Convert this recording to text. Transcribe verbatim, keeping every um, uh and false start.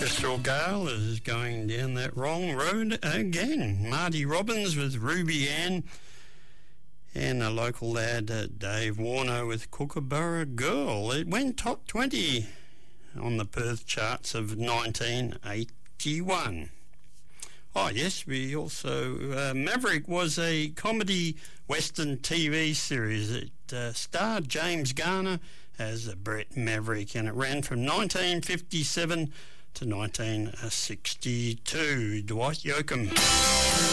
Crystal Gale is going down that wrong road again. Marty Robbins with Ruby Ann, and a local lad, uh, Dave Warner, with Kookaburra Girl. It went top twenty on the Perth charts of nineteen eighty-one. Oh yes, we also... Uh, Maverick was a comedy western T V series. It uh, starred James Garner as Brett Maverick, and it ran from nineteen fifty-seven to nineteen sixty-two. Dwight Yoakam.